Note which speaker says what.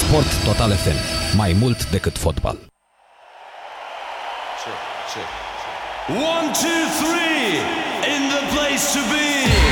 Speaker 1: Sport Total FM. Mai mult decât fotbal.
Speaker 2: 1, 2, 3 in the place to be.